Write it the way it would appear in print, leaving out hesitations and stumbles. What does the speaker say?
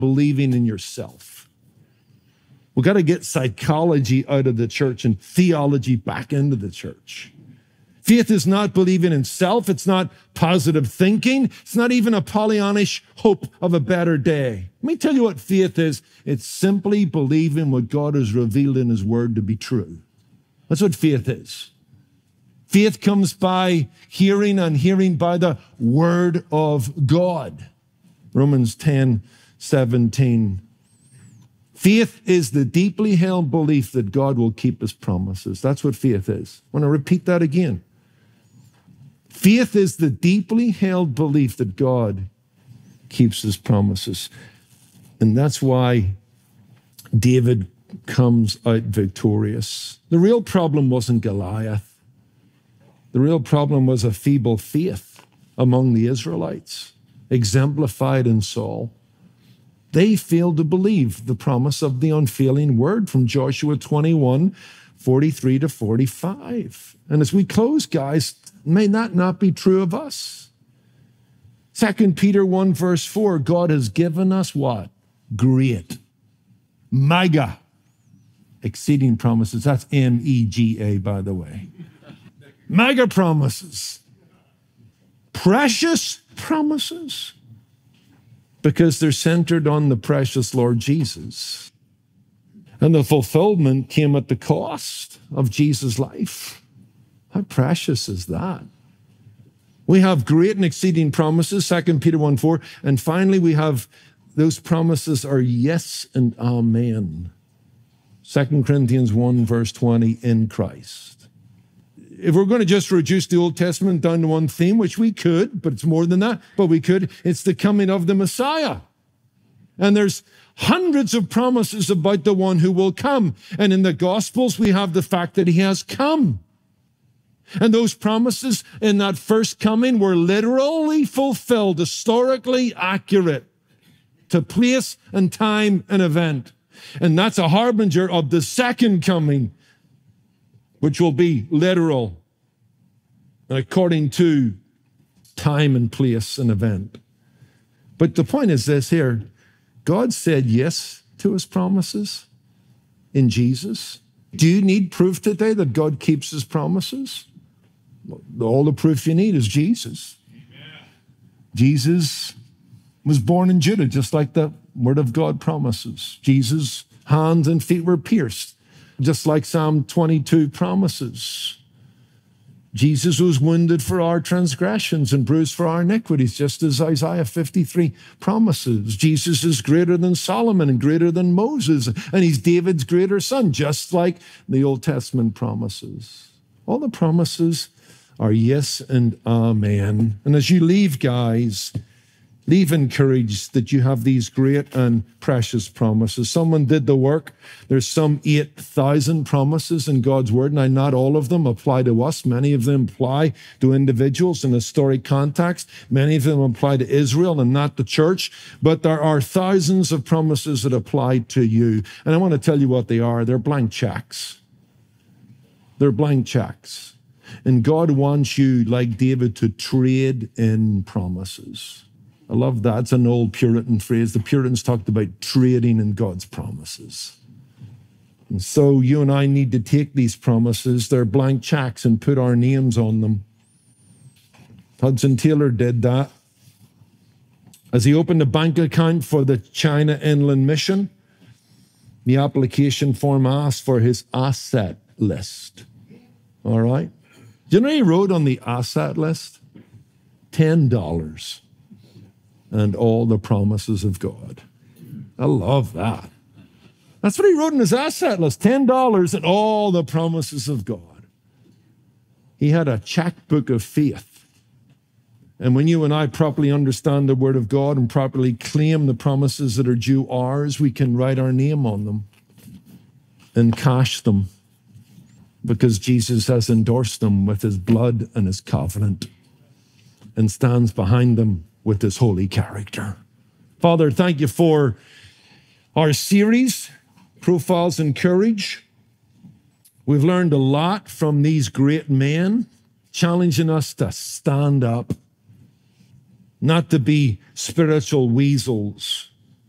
believing in yourself. We've got to get psychology out of the church and theology back into the church. Faith is not believing in self. It's not positive thinking. It's not even a Pollyannish hope of a better day. Let me tell you what faith is. It's simply believing what God has revealed in his word to be true. That's what faith is. Faith comes by hearing, and hearing by the word of God. Romans 10:17. Faith is the deeply held belief that God will keep his promises. That's what faith is. I want to repeat that again. Faith is the deeply held belief that God keeps his promises. And that's why David comes out victorious. The real problem wasn't Goliath. The real problem was a feeble faith among the Israelites, exemplified in Saul. They failed to believe the promise of the unfailing word from Joshua 21:43 to 45. And as we close, guys, may that not be true of us? 2 Peter 1 verse 4, God has given us what? Great, mega, exceeding promises. That's M-E-G-A, by the way. Mega promises. Precious promises. Because they're centered on the precious Lord Jesus. And the fulfillment came at the cost of Jesus' life. How precious is that? We have great and exceeding promises, 2 Peter 1:4. And finally, we have those promises are yes and amen. 2 Corinthians 1 verse 20, in Christ. If we're going to just reduce the Old Testament down to one theme, which we could, but it's more than that, but we could, it's the coming of the Messiah. And there's hundreds of promises about the one who will come. And in the Gospels, we have the fact that he has come. And those promises in that first coming were literally fulfilled, historically accurate to place and time and event. And that's a harbinger of the second coming, which will be literal and according to time and place and event. But the point is this here. God said yes to his promises in Jesus. Do you need proof today that God keeps his promises? All the proof you need is Jesus. Amen. Jesus was born in Judah, just like the word of God promises. Jesus' hands and feet were pierced, just like Psalm 22 promises. Jesus was wounded for our transgressions and bruised for our iniquities, just as Isaiah 53 promises. Jesus is greater than Solomon and greater than Moses, and he's David's greater son, just like the Old Testament promises. All the promises are yes and amen. And as you leave, guys, leave encouraged that you have these great and precious promises. Someone did the work. There's some 8,000 promises in God's word. Now, not all of them apply to us. Many of them apply to individuals in a historic context. Many of them apply to Israel and not the church. But there are thousands of promises that apply to you. And I want to tell you what they are. They're blank checks. They're blank checks. And God wants you, like David, to trade in promises. I love that. It's an old Puritan phrase. The Puritans talked about trading in God's promises. And so you and I need to take these promises, they're blank checks, and put our names on them. Hudson Taylor did that. As he opened a bank account for the China Inland Mission, the application form asked for his asset list. All right? Do you know he wrote on the asset list? $10. And all the promises of God. I love that. That's what he wrote in his asset list, $10 and all the promises of God. He had a checkbook of faith. And when you and I properly understand the word of God and properly claim the promises that are due ours, we can write our name on them and cash them because Jesus has endorsed them with his blood and his covenant and stands behind them with his holy character. Father, thank you for our series, Profiles in Courage. We've learned a lot from these great men, challenging us to stand up, not to be spiritual weasels,